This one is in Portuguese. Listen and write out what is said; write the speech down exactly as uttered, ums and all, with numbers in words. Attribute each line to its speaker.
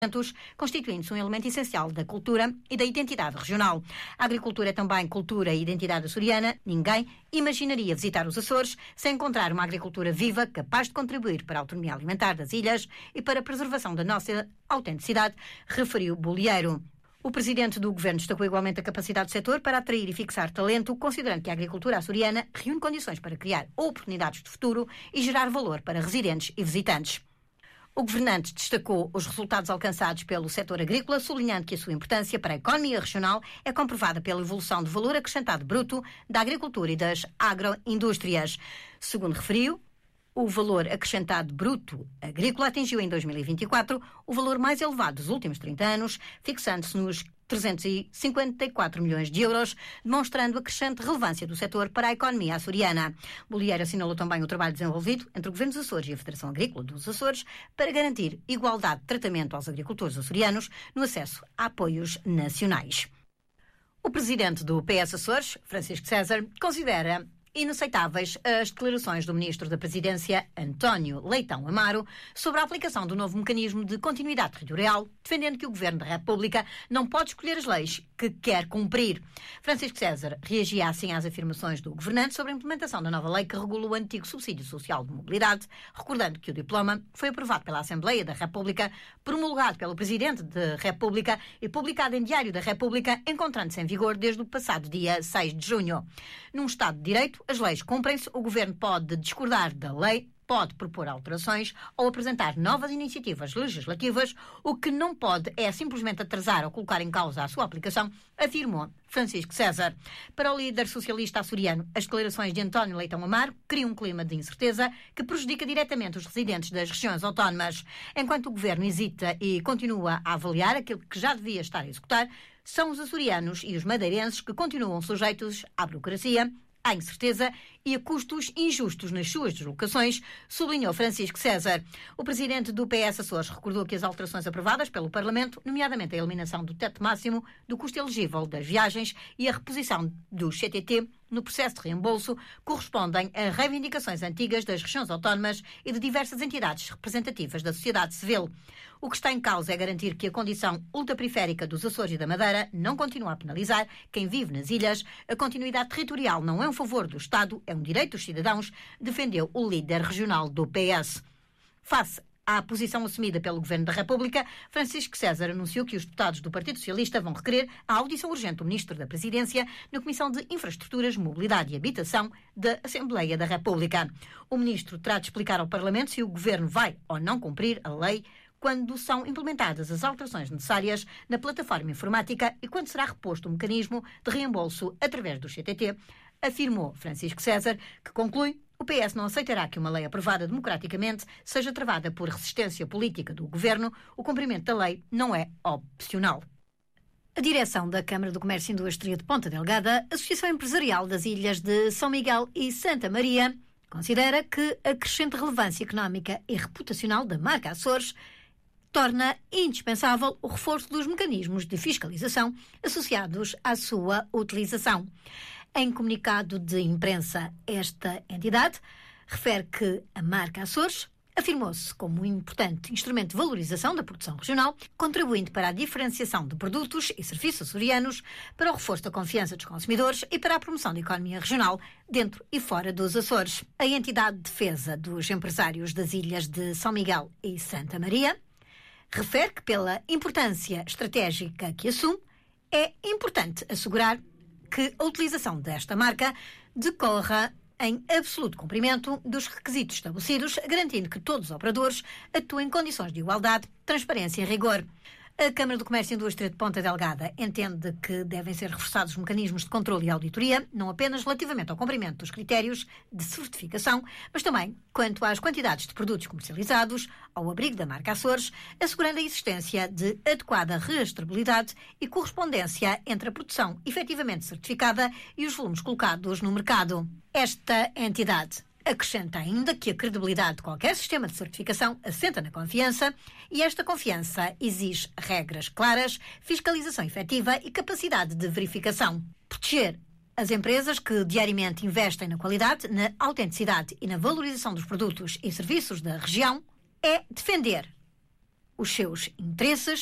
Speaker 1: constituindo-se um elemento essencial da cultura e da identidade regional. A agricultura é também cultura e identidade açoriana. Ninguém imaginaria visitar os Açores sem encontrar uma agricultura viva, capaz de contribuir para a autonomia alimentar das ilhas e para a preservação da nossa autenticidade, referiu Bolieiro. O presidente do governo destacou igualmente a capacidade do setor para atrair e fixar talento, considerando que a agricultura açoriana reúne condições para criar oportunidades de futuro e gerar valor para residentes e visitantes. O governante destacou os resultados alcançados pelo setor agrícola, sublinhando que a sua importância para a economia regional é comprovada pela evolução do valor acrescentado bruto da agricultura e das agroindústrias. Segundo referiu, o valor acrescentado bruto agrícola atingiu em dois mil e vinte e quatro o valor mais elevado dos últimos trinta anos, fixando-se nos trezentos e cinquenta e quatro milhões de euros, demonstrando a crescente relevância do setor para a economia açoriana. Bolieiro assinalou também o trabalho desenvolvido entre o Governo dos Açores e a Federação Agrícola dos Açores para garantir igualdade de tratamento aos agricultores açorianos no acesso a apoios nacionais. O presidente do P S Açores, Francisco César, considera inaceitáveis as declarações do Ministro da Presidência, António Leitão Amaro, sobre a aplicação do novo mecanismo de continuidade territorial, defendendo que o Governo da República não pode escolher as leis que quer cumprir. Francisco César reagia assim às afirmações do governante sobre a implementação da nova lei que regula o antigo subsídio social de mobilidade, recordando que o diploma foi aprovado pela Assembleia da República, promulgado pelo Presidente da República e publicado em Diário da República, encontrando-se em vigor desde o passado dia seis de junho. Num Estado de Direito, as leis cumprem-se, o Governo pode discordar da lei, pode propor alterações ou apresentar novas iniciativas legislativas. O que não pode é simplesmente atrasar ou colocar em causa a sua aplicação, afirmou Francisco César. Para o líder socialista açoriano, as declarações de António Leitão Amaro criam um clima de incerteza que prejudica diretamente os residentes das regiões autónomas. Enquanto o Governo hesita e continua a avaliar aquilo que já devia estar a executar, são os açorianos e os madeirenses que continuam sujeitos à burocracia, à incerteza e a custos injustos nas suas deslocações, sublinhou Francisco César. O presidente do P S Açores recordou que as alterações aprovadas pelo Parlamento, nomeadamente a eliminação do teto máximo do custo elegível das viagens e a reposição do C T T no processo de reembolso, correspondem a reivindicações antigas das regiões autónomas e de diversas entidades representativas da sociedade civil. O que está em causa é garantir que a condição ultraperiférica dos Açores e da Madeira não continue a penalizar quem vive nas ilhas. A continuidade territorial não é um favor do Estado, é um direito dos cidadãos, defendeu o líder regional do P S. Face à posição assumida pelo Governo da República, Francisco César anunciou que os deputados do Partido Socialista vão requerer a audição urgente do Ministro da Presidência na Comissão de Infraestruturas, Mobilidade e Habitação da Assembleia da República. O Ministro terá de explicar ao Parlamento se o Governo vai ou não cumprir a lei quando são implementadas as alterações necessárias na plataforma informática e quando será reposto o mecanismo de reembolso através do C T T, afirmou Francisco César, que conclui: o P S não aceitará que uma lei aprovada democraticamente seja travada por resistência política do Governo. O cumprimento da lei não é opcional. A direção da Câmara do Comércio e Indústria de Ponta Delgada, Associação Empresarial das Ilhas de São Miguel e Santa Maria, considera que a crescente relevância económica e reputacional da marca Açores torna indispensável o reforço dos mecanismos de fiscalização associados à sua utilização. Em comunicado de imprensa, esta entidade refere que a marca Açores afirmou-se como um importante instrumento de valorização da produção regional, contribuindo para a diferenciação de produtos e serviços açorianos, para o reforço da confiança dos consumidores e para a promoção da economia regional dentro e fora dos Açores. A entidade de defesa dos empresários das ilhas de São Miguel e Santa Maria refere que, pela importância estratégica que assume, é importante assegurar que a utilização desta marca decorra em absoluto cumprimento dos requisitos estabelecidos, garantindo que todos os operadores atuem em condições de igualdade, transparência e rigor. A Câmara do Comércio e Indústria de Ponta Delgada entende que devem ser reforçados os mecanismos de controle e auditoria, não apenas relativamente ao cumprimento dos critérios de certificação, mas também quanto às quantidades de produtos comercializados, ao abrigo da marca Açores, assegurando a existência de adequada rastreabilidade e correspondência entre a produção efetivamente certificada e os volumes colocados no mercado. Esta entidade acrescenta ainda que a credibilidade de qualquer sistema de certificação assenta na confiança e esta confiança exige regras claras, fiscalização efetiva e capacidade de verificação. Proteger as empresas que diariamente investem na qualidade, na autenticidade e na valorização dos produtos e serviços da região é defender os seus interesses